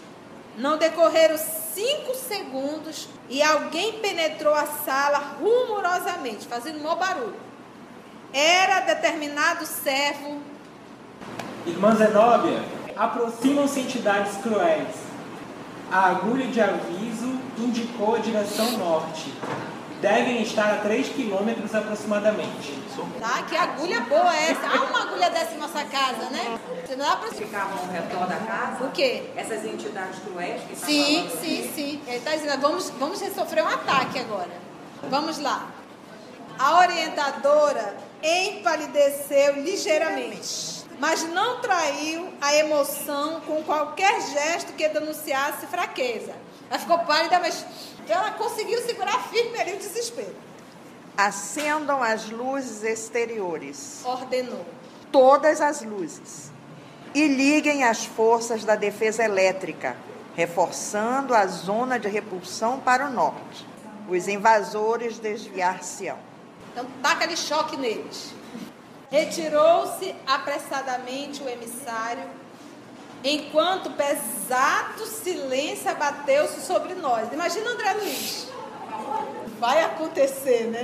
Não decorreram 5 segundos e alguém penetrou a sala rumorosamente, fazendo um mau barulho. Era determinado servo. Irmã Zenóbia, aproximam-se entidades cruéis. A agulha de aviso indicou a direção norte. Devem estar a 3 quilômetros aproximadamente. Tá? Que agulha boa é essa? Há uma agulha dessa em nossa casa, né? Você não dá pra... Ficavam ao redor da casa? O quê? Essas entidades cruéis que Sim. Ele está dizendo, vamos sofrer um ataque agora. Vamos lá. A orientadora empalideceu ligeiramente, mas não traiu a emoção com qualquer gesto que denunciasse fraqueza. Ela ficou pálida, mas ela conseguiu segurar firme ali o desespero. Acendam as luzes exteriores. Ordenou. Todas as luzes. E liguem as forças da defesa elétrica, reforçando a zona de repulsão para o norte. Os invasores desviar-se-ão. Então, taca ali choque neles. Retirou-se apressadamente o emissário, enquanto pesado silêncio abateu-se sobre nós. Imagina André Luiz. Vai acontecer, né?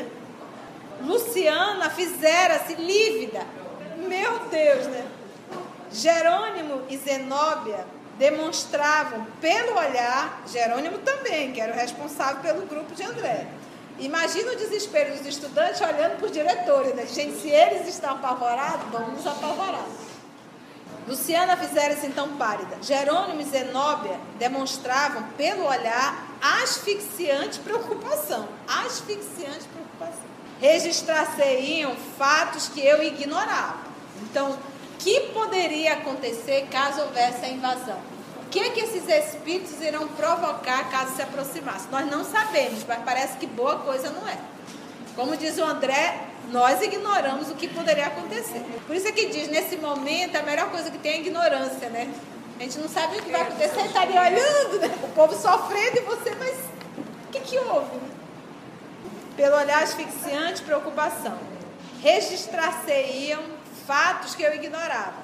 Luciana fizera-se lívida. Meu Deus, né? Jerônimo e Zenóbia demonstravam pelo olhar, Jerônimo também, que era o responsável pelo grupo de André. Imagina o desespero dos estudantes olhando para os diretores, né? Gente, se eles estão apavorados, vamos nos apavorar. Luciana fizera-se então pálida. Jerônimo e Zenóbia demonstravam pelo olhar asfixiante preocupação. Asfixiante preocupação. Registrar-se-iam fatos que eu ignorava. Então, o que poderia acontecer caso houvesse a invasão? O que esses espíritos irão provocar caso se aproximassem? Nós não sabemos, mas parece que boa coisa não é. Como diz o André, nós ignoramos o que poderia acontecer. Por isso é que diz, nesse momento, a melhor coisa que tem é a ignorância, né? A gente não sabe o que vai acontecer, está ali olhando, né? O povo sofrendo e você, mas o que houve? Né? Pelo olhar asfixiante, preocupação. Registrar-se-iam fatos que eu ignorava.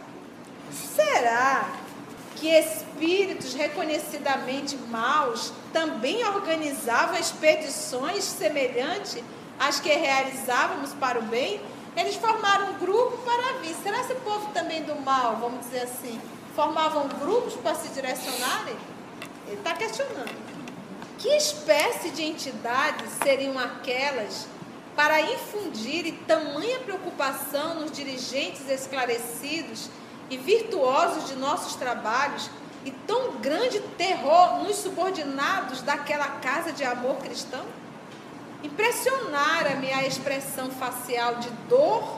Será que espíritos reconhecidamente maus também organizavam expedições semelhantes às que realizávamos para o bem? Eles formaram um grupo para vir. Será que esse povo também do mal, vamos dizer assim, formavam grupos para se direcionarem? Ele está questionando. Que espécie de entidades seriam aquelas para infundirem tamanha preocupação nos dirigentes esclarecidos e virtuosos de nossos trabalhos e tão grande terror nos subordinados daquela casa de amor cristão? Impressionara-me a expressão facial de dor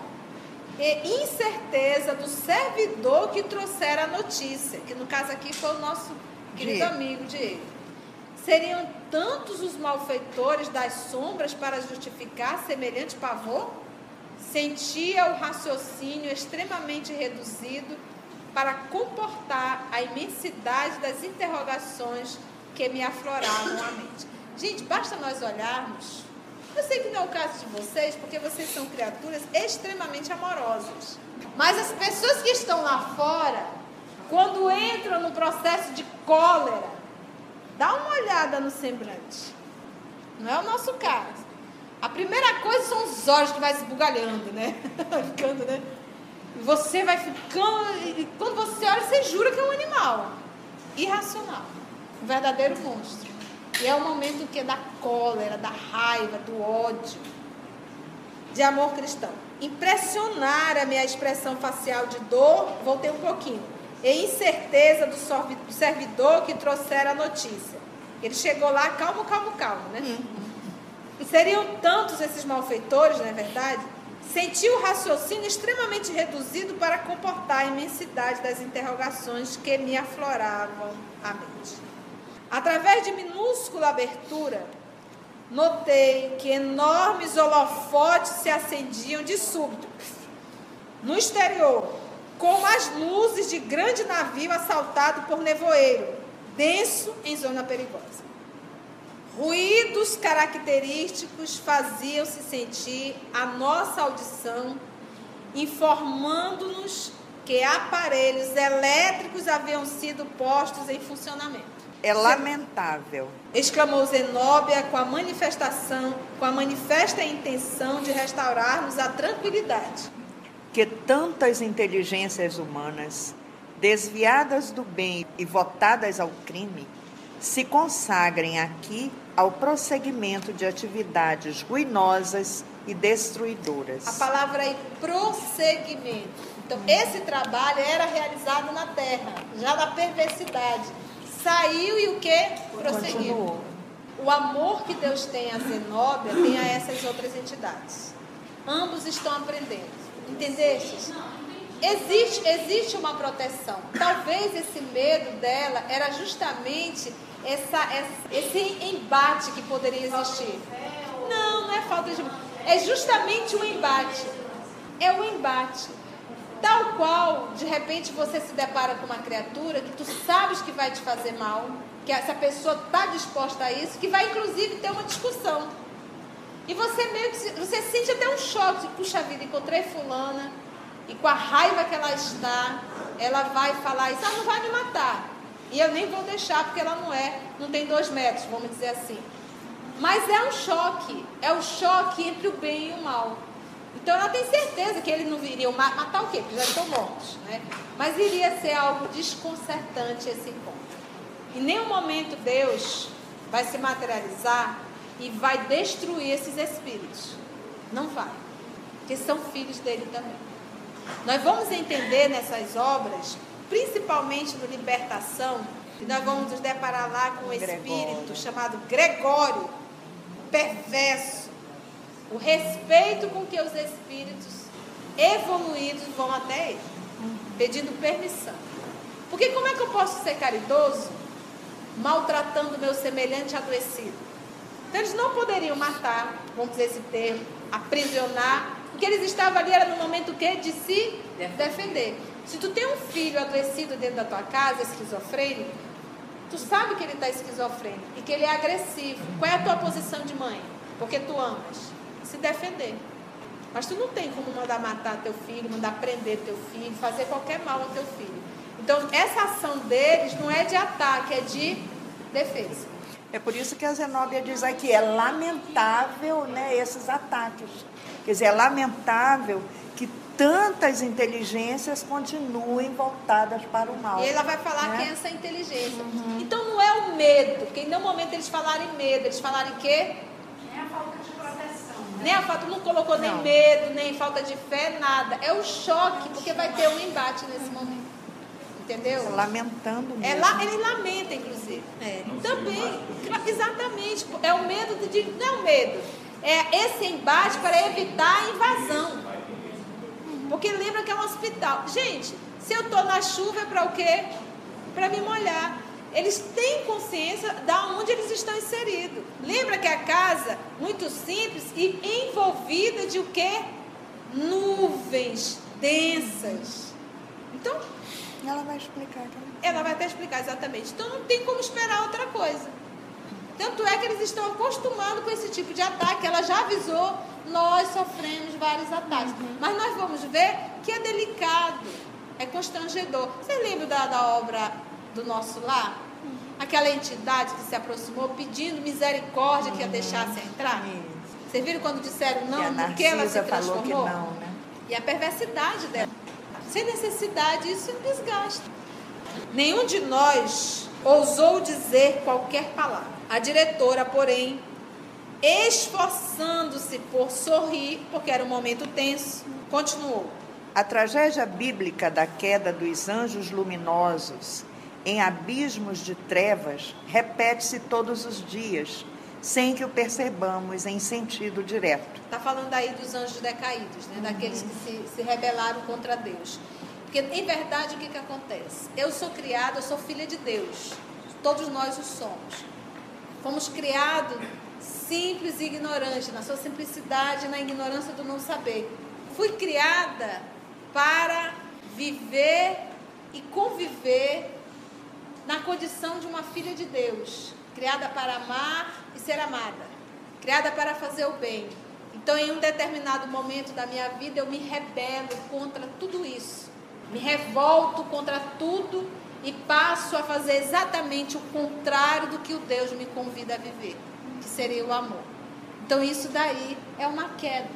e incerteza do servidor que trouxera a notícia, que no caso aqui foi o nosso querido amigo Diego. Seriam tantos os malfeitores das sombras para justificar semelhante pavor? Sentia o raciocínio extremamente reduzido para comportar a imensidade das interrogações que me afloravam à mente. Gente, basta nós olharmos. Eu sei que não é o caso de vocês, porque vocês são criaturas extremamente amorosas. Mas as pessoas que estão lá fora, quando entram no processo de cólera, dá uma olhada no semblante. Não é o nosso caso. A primeira coisa são os olhos que vai esbugalhando, né? Ficando, né? E você vai ficando... E quando você olha, você jura que é um animal. Irracional. Um verdadeiro monstro. E é o momento que da cólera, da raiva, do ódio. De amor cristão. Impressionara-me a expressão facial de dor, voltei um pouquinho, e incerteza do servidor que trouxera a notícia. Ele chegou lá, calmo, né? E seriam tantos esses malfeitores, não é verdade? Senti o raciocínio extremamente reduzido para comportar a imensidade das interrogações que me afloravam à mente. Através de minúscula abertura, notei que enormes holofotes se acendiam de súbito, no exterior, como as luzes de grande navio assaltado por nevoeiro, denso em zona perigosa. Ruídos característicos faziam-se sentir à nossa audição, informando-nos que aparelhos elétricos haviam sido postos em funcionamento. É lamentável. Exclamou Zenóbia com a manifesta intenção de restaurar-nos a tranquilidade. Que tantas inteligências humanas, desviadas do bem e votadas ao crime, se consagrem aqui ao prosseguimento de atividades ruinosas e destruidoras. A palavra aí, prosseguimento. Então, esse trabalho era realizado na terra, já na perversidade. Saiu e o que? Prosseguiu. Continuou. O amor que Deus tem a Zenóbia tem a essas outras entidades. Ambos estão aprendendo. Entendeste? Existe uma proteção. Talvez esse medo dela era justamente esse embate que poderia existir. Não é falta de... É justamente o embate. É o embate. Tal qual, de repente, você se depara com uma criatura que tu sabes que vai te fazer mal, que essa pessoa está disposta a isso, que vai, inclusive, ter uma discussão. E você meio que você sente até um choque. Puxa vida, encontrei fulana, e com a raiva que ela está, ela vai falar isso, ela não vai me matar. E eu nem vou deixar, porque ela não tem 2 metros, vamos dizer assim. Mas é o choque entre o bem e o mal. Então ela tem certeza que ele não iria matar o quê? Porque já estão mortos, né? Mas iria ser algo desconcertante esse encontro. Em nenhum momento Deus vai se materializar e vai destruir esses espíritos. Não vai. Porque são filhos dele também. Nós vamos entender nessas obras, principalmente no Libertação, que nós vamos nos deparar lá com um espírito chamado Gregório, perverso. O respeito com que os espíritos evoluídos vão até ele, pedindo permissão. Porque como é que eu posso ser caridoso maltratando o meu semelhante adoecido? Então eles não poderiam matar, vamos dizer esse termo, aprisionar, porque eles estavam ali, era no momento que de se defender. Se tu tem um filho adoecido dentro da tua casa, esquizofrênico, tu sabe que ele está esquizofrênico e que ele é agressivo. Qual é a tua posição de mãe? Porque tu amas. Se defender. Mas tu não tem como mandar matar teu filho, mandar prender teu filho, fazer qualquer mal ao teu filho. Então, essa ação deles não é de ataque, é de defesa. É por isso que a Zenóbia diz aqui, é lamentável, né, esses ataques. Quer dizer, é lamentável que tantas inteligências continuem voltadas para o mal. E ela vai falar, né? Quem é essa inteligência. Então, não é o medo, porque em nenhum momento eles falaram em medo, eles falaram em quê? É a falta de proteção. Nem a falta, não colocou nem medo, nem falta de fé, nada. É o choque, porque vai ter um embate nesse momento. Entendeu? Lamentando mesmo. Ele lamenta, inclusive. Também, exatamente. É o medo não é o medo. É esse embate para evitar a invasão. Porque lembra que é um hospital. Gente, se eu estou na chuva é para o quê? Para me molhar. Eles têm consciência de onde eles estão inseridos. Lembra que a casa, muito simples e envolvida de o quê? Nuvens densas. Então, ela vai explicar também. Ela vai até explicar exatamente. Então, não tem como esperar outra coisa. Tanto é que eles estão acostumados com esse tipo de ataque. Ela já avisou, nós sofremos vários ataques. Mas nós vamos ver que é delicado, é constrangedor. Você lembra da obra do Nosso Lar? Aquela entidade que se aproximou pedindo misericórdia que a deixasse entrar? Vocês viram quando disseram não, porque ela se transformou? Falou que não, né? E a perversidade dela. Sem necessidade, isso desgasta. Nenhum de nós ousou dizer qualquer palavra. A diretora, porém, esforçando-se por sorrir, porque era um momento tenso, continuou. A tragédia bíblica da queda dos anjos luminosos em abismos de trevas repete-se todos os dias, sem que o percebamos em sentido direto. Está falando aí dos anjos decaídos, né? Daqueles que se rebelaram contra Deus. Porque, em verdade, o que acontece? Eu sou criada, eu sou filha de Deus. Todos nós o somos. Fomos criados simples e ignorantes, na sua simplicidade e na ignorância do não saber. Fui criada para viver e conviver na condição de uma filha de Deus, criada para amar e ser amada, criada para fazer o bem. Então, em um determinado momento da minha vida, eu me rebelo contra tudo isso, me revolto contra tudo e passo a fazer exatamente o contrário do que o Deus me convida a viver, que seria o amor. Então isso daí é uma queda,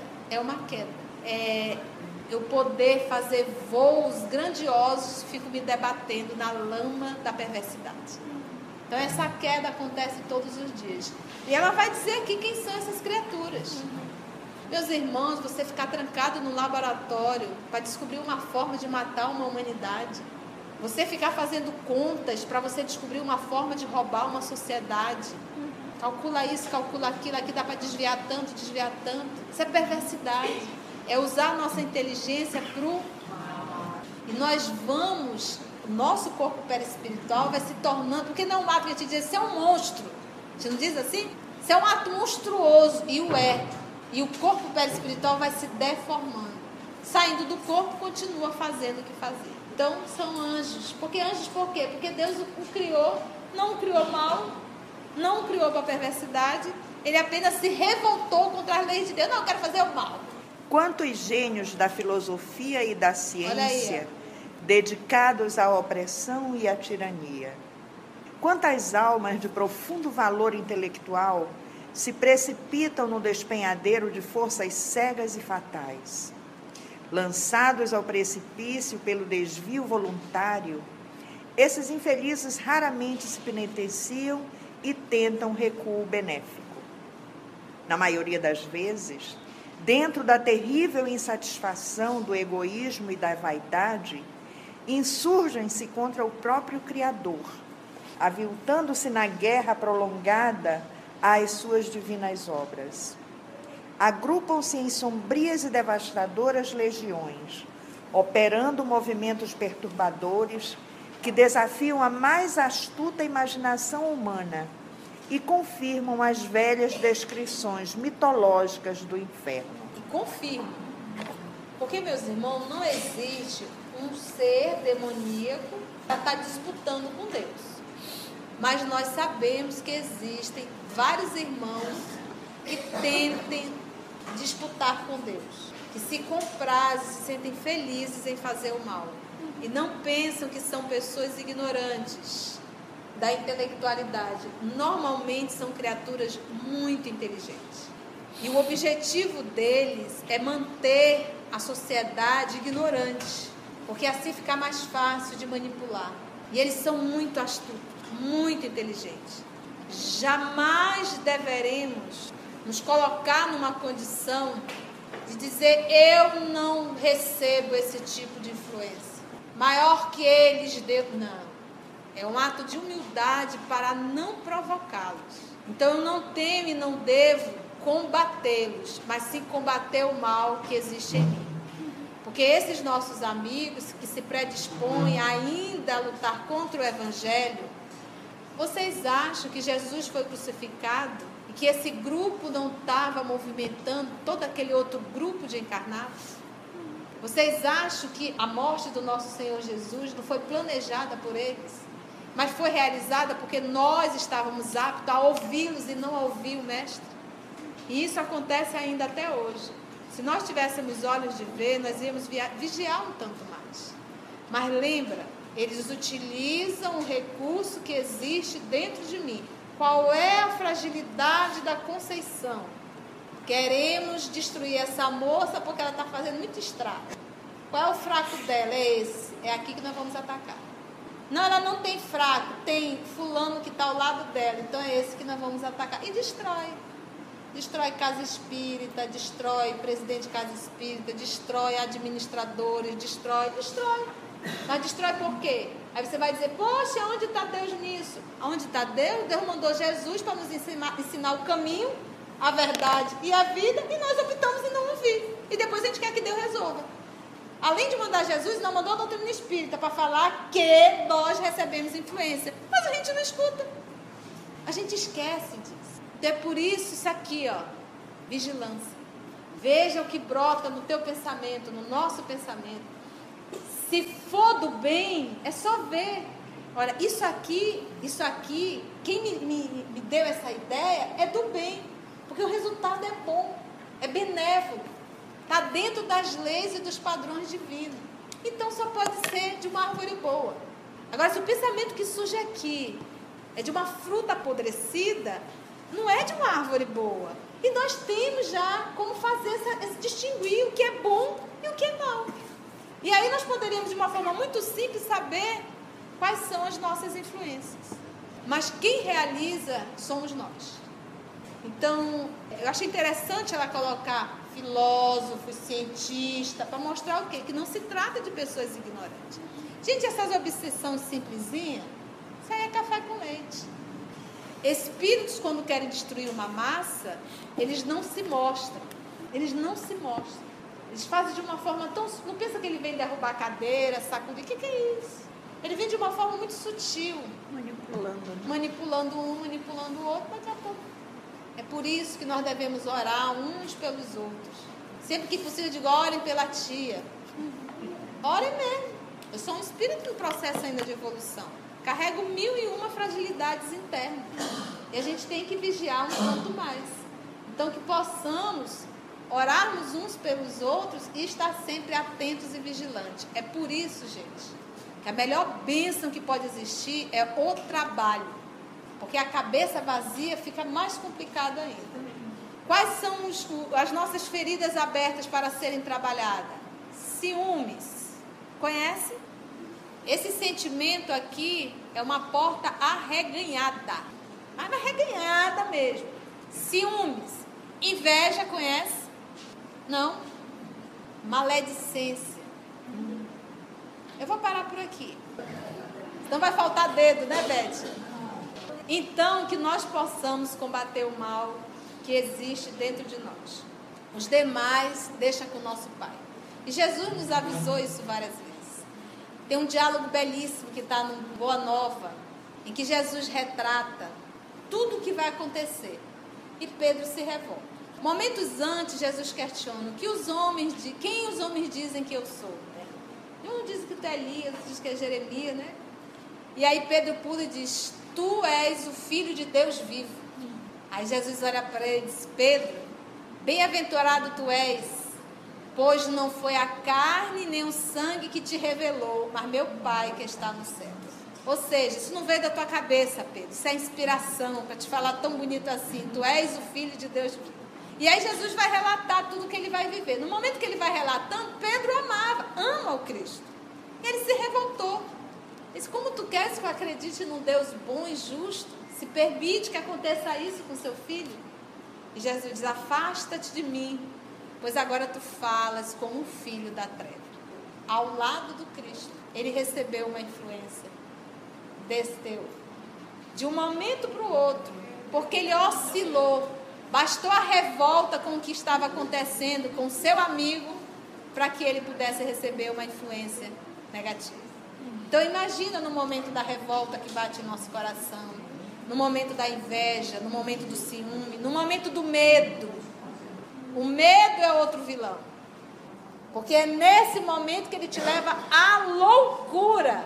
eu poder fazer voos grandiosos, fico me debatendo na lama da perversidade. Então essa queda acontece todos os dias. E ela vai dizer aqui quem são essas criaturas. Meus irmãos, você ficar trancado no laboratório para descobrir uma forma de matar uma humanidade, você ficar fazendo contas para você descobrir uma forma de roubar uma sociedade, calcula isso, calcula aquilo, aqui dá para desviar tanto, isso é perversidade, é usar a nossa inteligência para o mal. E nós vamos, o nosso corpo perispiritual vai se tornando, porque não é um ato que a gente diz, você é um monstro, a gente não diz assim? Você é um ato monstruoso, e o é. E o corpo perispiritual vai se deformando. Saindo do corpo, continua fazendo o que fazia. Então, são anjos. Anjos por quê? Porque Deus o criou, não o criou mal, não o criou para a perversidade. Ele apenas se revoltou contra as leis de Deus. Não, eu quero fazer o mal. Quantos gênios da filosofia e da ciência dedicados à opressão e à tirania. Quantas almas de profundo valor intelectual se precipitam no despenhadeiro de forças cegas e fatais. Lançados ao precipício pelo desvio voluntário, esses infelizes raramente se penitenciam e tentam recuo benéfico. Na maioria das vezes, dentro da terrível insatisfação do egoísmo e da vaidade, insurgem-se contra o próprio Criador, aviltando-se na guerra prolongada às suas divinas obras. Agrupam-se em sombrias e devastadoras legiões, operando movimentos perturbadores que desafiam a mais astuta imaginação humana e confirmam as velhas descrições mitológicas do inferno. E confirmam, porque, meus irmãos, não existe um ser demoníaco para estar disputando com Deus. Mas nós sabemos que existem vários irmãos que tentem disputar com Deus, que se comprazem, se sentem felizes em fazer o mal e não pensam que são pessoas ignorantes da intelectualidade. Normalmente são criaturas muito inteligentes e o objetivo deles é manter a sociedade ignorante, porque assim fica mais fácil de manipular. E eles são muito astutos, muito inteligentes. Jamais deveremos nos colocar numa condição de dizer, eu não recebo esse tipo de influência. Maior que eles, Deus, não. É um ato de humildade para não provocá-los. Então eu não tenho e não devo combatê-los, mas sim combater o mal que existe em mim. Porque esses nossos amigos que se predispõem ainda a lutar contra o Evangelho, vocês acham que Jesus foi crucificado e que esse grupo não estava movimentando todo aquele outro grupo de encarnados? Vocês acham que a morte do nosso Senhor Jesus não foi planejada por eles, mas foi realizada porque nós estávamos aptos a ouvi-los e não a ouvir o Mestre? E isso acontece ainda até hoje. Se nós tivéssemos olhos de ver, nós íamos vigiar um tanto mais. Mas lembra, eles utilizam o recurso que existe dentro de mim. Qual é a fragilidade da Conceição? Queremos destruir essa moça porque ela está fazendo muito estrago. Qual é o fraco dela? É esse. É aqui que nós vamos atacar. Não, ela não tem fraco. Tem fulano que está ao lado dela. Então é esse que nós vamos atacar. E destrói. Destrói casa espírita, destrói presidente de casa espírita, destrói administradores, destrói. Mas destrói por quê? Aí você vai dizer, poxa, onde está Deus nisso? Onde está Deus? Deus mandou Jesus para nos ensinar o caminho, a verdade e a vida, e nós optamos em não ouvir. E depois a gente quer que Deus resolva. Além de mandar Jesus, não mandou a doutrina espírita para falar que nós recebemos influência. Mas a gente não escuta. A gente esquece disso. Então é por isso aqui, ó, vigilância. Veja o que brota no teu pensamento, no nosso pensamento. Se for do bem, é só ver. Olha, isso aqui, quem me deu essa ideia é do bem. Porque o resultado é bom, é benévolo. Está dentro das leis e dos padrões divinos. Então só pode ser de uma árvore boa. Agora, se o pensamento que surge aqui é de uma fruta apodrecida, não é de uma árvore boa. E nós temos já como fazer distinguir o que é bom e o que é mau. E aí nós poderíamos, de uma forma muito simples, saber quais são as nossas influências. Mas quem realiza somos nós. Então, eu achei interessante ela colocar filósofo, cientista, para mostrar o quê? Que não se trata de pessoas ignorantes. Gente, essas obsessões simplesinhas, isso aí é café com leite. Espíritos, quando querem destruir uma massa, eles não se mostram. Eles não se mostram. Eles fazem de uma forma tão... Não pensa que ele vem derrubar a cadeira, sacudir. O que é isso? Ele vem de uma forma muito sutil. Manipulando um, manipulando o outro, daqui a pouco. É por isso que nós devemos orar uns pelos outros. Sempre que possível, digo, orem pela tia. Orem mesmo. Eu sou um espírito em processo ainda de evolução. Carrego 1001 fragilidades internas. E a gente tem que vigiar um quanto mais. Então, que possamos orarmos uns pelos outros e estar sempre atentos e vigilantes. É por isso, gente, que a melhor bênção que pode existir é o trabalho. Porque a cabeça vazia fica mais complicado ainda. Quais são as nossas feridas abertas para serem trabalhadas? Ciúmes. Conhece? Esse sentimento aqui é uma porta arreganhada. Mas arreganhada mesmo. Ciúmes. Inveja, conhece? Não. Maledicência. Eu vou parar por aqui. Senão vai faltar dedo, né, Beth? Então, que nós possamos combater o mal que existe dentro de nós. Os demais, deixa com o nosso Pai. E Jesus nos avisou isso várias vezes. Tem um diálogo belíssimo que está no Boa Nova, em que Jesus retrata tudo o que vai acontecer. E Pedro se revolta. Momentos antes, Jesus questiona quem os homens dizem que eu sou. Um diz que tu é Elias, outro diz que é Jeremias, né? E aí Pedro pula e diz, tu és o Filho de Deus vivo. Aí Jesus olha para ele e diz, Pedro, bem-aventurado tu és, pois não foi a carne nem o sangue que te revelou, mas meu Pai que está no céu. Ou seja, isso não veio da tua cabeça, Pedro. Isso é inspiração para te falar tão bonito assim. Tu és o Filho de Deus vivo. E aí Jesus vai relatar tudo que ele vai viver. No momento que ele vai relatando, Pedro ama o Cristo. E ele se revoltou. Ele disse, como tu queres que eu acredite num Deus bom e justo? Se permite que aconteça isso com seu filho? E Jesus diz, afasta-te de mim, pois agora tu falas como um filho da treva. Ao lado do Cristo, ele recebeu uma influência desse teor. De um momento para o outro, porque ele oscilou. Bastou a revolta com o que estava acontecendo com o seu amigo para que ele pudesse receber uma influência negativa. Então imagina no momento da revolta que bate em nosso coração, no momento da inveja, no momento do ciúme, no momento do medo. O medo é outro vilão. Porque é nesse momento que ele te leva à loucura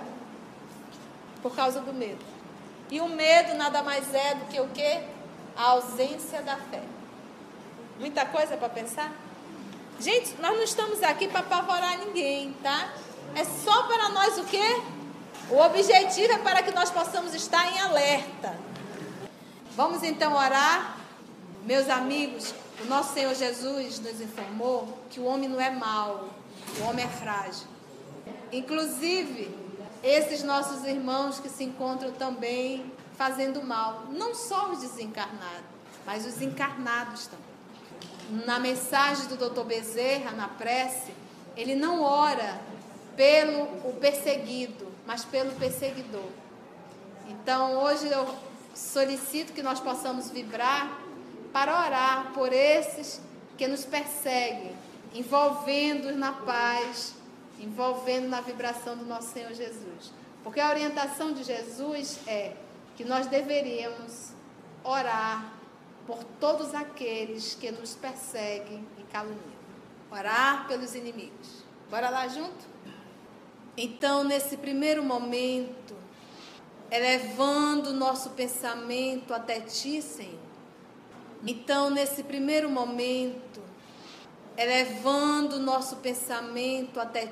por causa do medo. E o medo nada mais é do que o quê? A ausência da fé. Muita coisa para pensar? Gente, nós não estamos aqui para apavorar ninguém, tá? É só para nós o quê? O objetivo é para que nós possamos estar em alerta. Vamos então orar? Meus amigos, o nosso Senhor Jesus nos informou que o homem não é mau, o homem é frágil. Inclusive, esses nossos irmãos que se encontram também fazendo mal, não só os desencarnados, mas os encarnados também. Na mensagem do Dr. Bezerra, na prece, ele não ora pelo o perseguido, mas pelo perseguidor. Então, hoje eu solicito que nós possamos vibrar para orar por esses que nos perseguem, envolvendo-os na paz, envolvendo na vibração do nosso Senhor Jesus. Porque a orientação de Jesus é que nós deveríamos orar por todos aqueles que nos perseguem e caluniam. Orar pelos inimigos. Bora lá junto? Então, nesse primeiro momento, elevando o nosso pensamento até Ti, Senhor. Então, nesse primeiro momento, elevando o nosso pensamento até